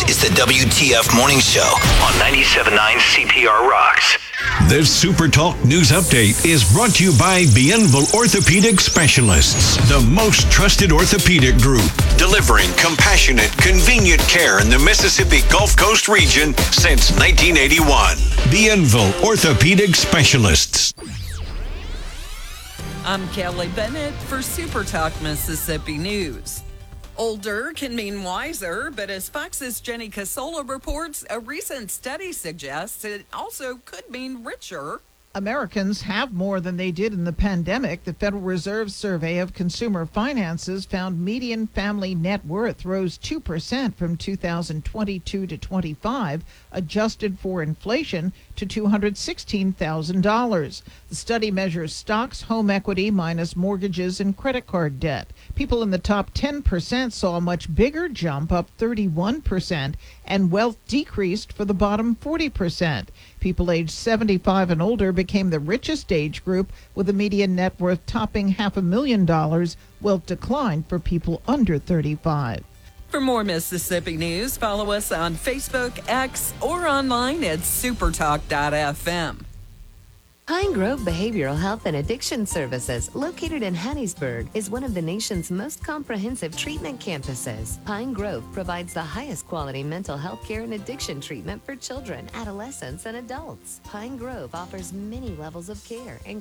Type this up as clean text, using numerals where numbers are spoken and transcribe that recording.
This is the WTF Morning Show on 97.9 CPR Rocks. This Super Talk News Update is brought to you by Bienville Orthopedic Specialists, the most trusted orthopedic group, delivering compassionate, convenient care in the Mississippi Gulf Coast region since 1981. Bienville Orthopedic Specialists. I'm Kelly Bennett for Super Talk Mississippi News. Older can mean wiser, but as Fox's Jenny Casola reports, a recent study suggests it also could mean richer. Americans have more than they did in the pandemic. The Federal Reserve survey of consumer finances found median family net worth rose 2% from 2022 to 25, adjusted for inflation, to $216,000. The study measures stocks, home equity minus mortgages and credit card debt. People in the top 10% saw a much bigger jump, up 31%, and wealth decreased for the bottom 40%. People aged 75 and older became the richest age group, with a median net worth topping $500,000. Wealth declined for people under 35. For more Mississippi news, follow us on Facebook, X, or online at supertalk.fm. Pine Grove Behavioral Health and Addiction Services, located in Hattiesburg, is one of the nation's most comprehensive treatment campuses. Pine Grove provides the highest quality mental health care and addiction treatment for children, adolescents, and adults. Pine Grove offers many levels of care,